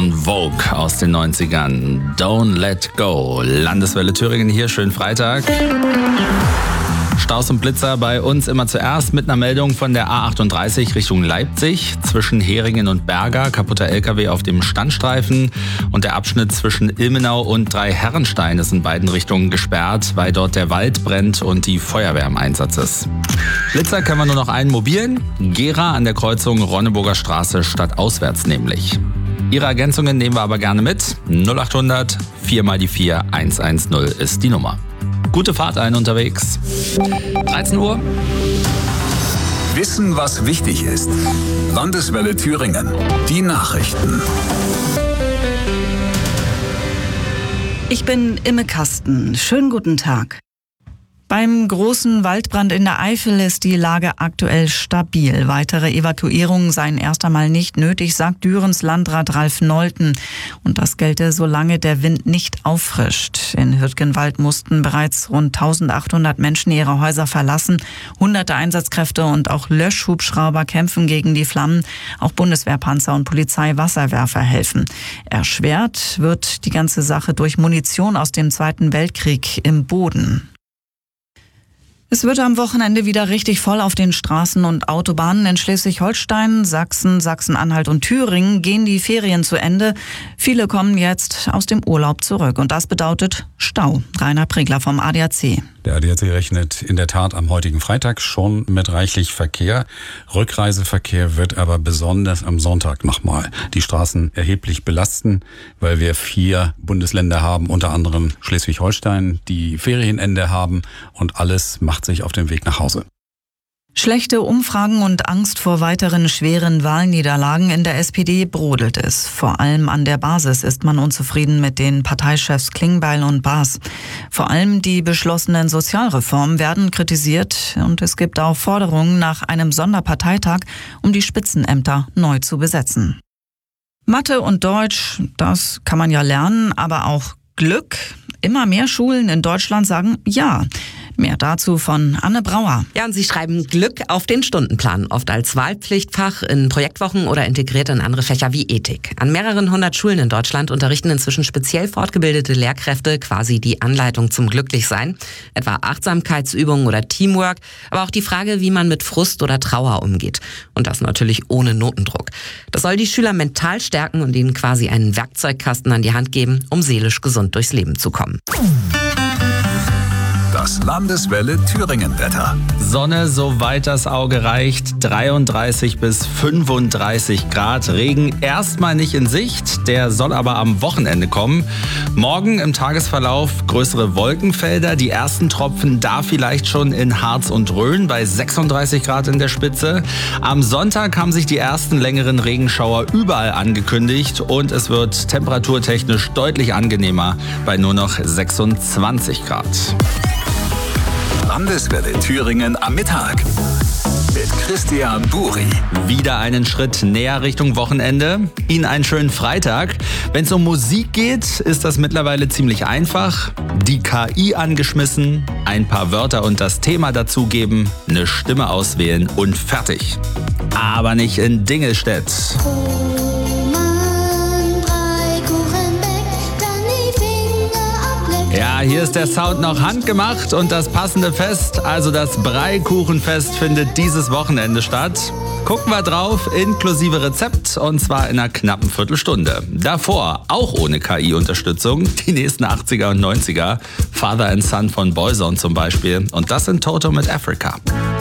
von Vogue aus den 90ern. Don't Let Go. Landeswelle Thüringen hier, schönen Freitag. Staus und Blitzer bei uns immer zuerst mit einer Meldung von der A38 Richtung Leipzig. Zwischen Heringen und Berga, kaputter LKW auf dem Standstreifen. Und der Abschnitt zwischen Ilmenau und Dreiherrenstein ist in beiden Richtungen gesperrt, weil dort der Wald brennt und die Feuerwehr im Einsatz ist. Blitzer können wir nur noch einen mobilen. Gera an der Kreuzung Ronneburger Straße stadtauswärts nämlich. Ihre Ergänzungen nehmen wir aber gerne mit. 0800 4 mal die 4 110 ist die Nummer. Gute Fahrt allen unterwegs. 13 Uhr. Wissen, was wichtig ist. Landeswelle Thüringen. Die Nachrichten. Ich bin Imme Kasten. Schönen guten Tag. Beim großen Waldbrand in der Eifel ist die Lage aktuell stabil. Weitere Evakuierungen seien erst einmal nicht nötig, sagt Dürens Landrat Ralf Nolten. Und das gelte, solange der Wind nicht auffrischt. In Hürtgenwald mussten bereits rund 1800 Menschen ihre Häuser verlassen. Hunderte Einsatzkräfte und auch Löschhubschrauber kämpfen gegen die Flammen. Auch Bundeswehrpanzer und Polizeiwasserwerfer helfen. Erschwert wird die ganze Sache durch Munition aus dem Zweiten Weltkrieg im Boden. Es wird am Wochenende wieder richtig voll auf den Straßen und Autobahnen. In Schleswig-Holstein, Sachsen, Sachsen-Anhalt und Thüringen gehen die Ferien zu Ende. Viele kommen jetzt aus dem Urlaub zurück und das bedeutet Stau. Rainer Pregler vom ADAC. Der ADAC rechnet in der Tat am heutigen Freitag schon mit reichlich Verkehr. Rückreiseverkehr wird aber besonders am Sonntag nochmal die Straßen erheblich belasten, weil wir 4 Bundesländer haben, unter anderem Schleswig-Holstein, die Ferienende haben und alles macht sich auf den Weg nach Hause. Schlechte Umfragen und Angst vor weiteren schweren Wahlniederlagen in der SPD brodelt es. Vor allem an der Basis ist man unzufrieden mit den Parteichefs Klingbeil und Baas. Vor allem die beschlossenen Sozialreformen werden kritisiert und es gibt auch Forderungen nach einem Sonderparteitag, um die Spitzenämter neu zu besetzen. Mathe und Deutsch, das kann man ja lernen, aber auch Glück. Immer mehr Schulen in Deutschland sagen ja. Mehr dazu von Anne Brauer. Ja, und sie schreiben Glück auf den Stundenplan, oft als Wahlpflichtfach in Projektwochen oder integriert in andere Fächer wie Ethik. An mehreren 100 Schulen in Deutschland unterrichten inzwischen speziell fortgebildete Lehrkräfte quasi die Anleitung zum Glücklichsein, etwa Achtsamkeitsübungen oder Teamwork, aber auch die Frage, wie man mit Frust oder Trauer umgeht. Und das natürlich ohne Notendruck. Das soll die Schüler mental stärken und ihnen quasi einen Werkzeugkasten an die Hand geben, um seelisch gesund durchs Leben zu kommen. Das Landeswelle Thüringen-Wetter. Sonne, soweit das Auge reicht, 33 bis 35 Grad. Regen erstmal nicht in Sicht, der soll aber am Wochenende kommen. Morgen im Tagesverlauf größere Wolkenfelder, die ersten Tropfen da vielleicht schon in Harz und Rhön bei 36 Grad in der Spitze. Am Sonntag haben sich die ersten längeren Regenschauer überall angekündigt und es wird temperaturtechnisch deutlich angenehmer bei nur noch 26 Grad. Landeswelle Thüringen am Mittag mit Christian Buri. Wieder einen Schritt näher Richtung Wochenende. Ihnen einen schönen Freitag. Wenn es um Musik geht, ist das mittlerweile ziemlich einfach. Die KI angeschmissen, ein paar Wörter und das Thema dazugeben, eine Stimme auswählen und fertig. Aber nicht in Dingelstedt. Ja, hier ist der Sound noch handgemacht und das passende Fest, also das Breikuchenfest, findet dieses Wochenende statt. Gucken wir drauf, inklusive Rezept, und zwar in einer knappen Viertelstunde. Davor, auch ohne KI-Unterstützung, die nächsten 80er und 90er, Father and Son von Boyzone zum Beispiel, und das in Toto mit Africa.